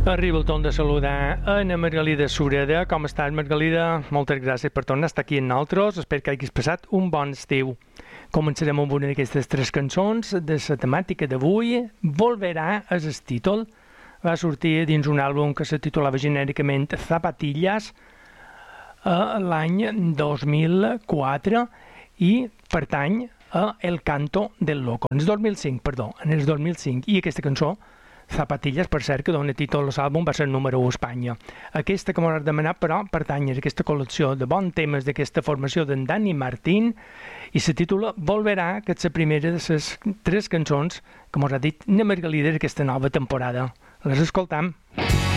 Arriba el torn de saludar a Ana Margalida Sureda. Com estàs, Margalida? Moltes gràcies per tornar a estar aquí amb nosaltres. Espero que hagis passat un bon estiu. Començarem amb una d'aquestes 3 cançons de la temàtica d'avui. Volverà és el títol. Va sortir dins un àlbum que se titulava genèricament Zapatillas l'any 2004 i pertany a El Canto del Loco. En el 2005, perdó, en el 2005. I aquesta cançó, Zapatillas, per cert, que dona títol a l'àlbum, va ser el número 1 a Espanya. Aquesta que m'ho demanat, però, pertany a aquesta col·lecció de bons temes d'aquesta formació d'en Dani Martín i se titula Volverà, que és la primera de les 3 cançons que m'ho ha dit na Margalida d'aquesta nova temporada. Les escoltam.